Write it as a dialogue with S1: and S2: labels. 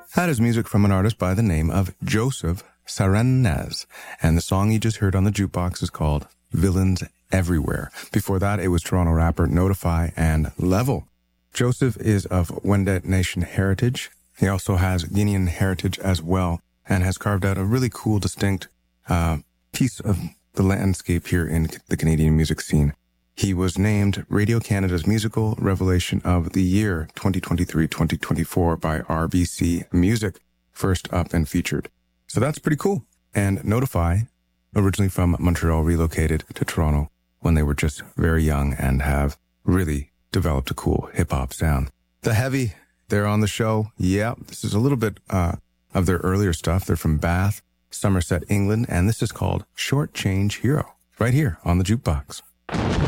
S1: That is music from an artist by the name of Joseph Saranez, and the song you just heard on the jukebox is called Villains Everywhere. Before that, it was Toronto rapper Notify and Level. Joseph is of Wendat Nation heritage. He also has Guinean heritage as well, and has carved out a really cool, distinct piece of the landscape here in the Canadian music scene. He was named Radio Canada's Musical Revelation of the Year 2023-2024 by RBC Music, first up and featured. So that's pretty cool. And Notify, originally from Montreal, relocated to Toronto when they were just very young and have really developed a cool hip-hop sound. The Heavy, they're on the show. Yeah, this is a little bit of their earlier stuff. They're from Bath, Somerset, England, and this is called Short Change Hero, right here on the Jukebox.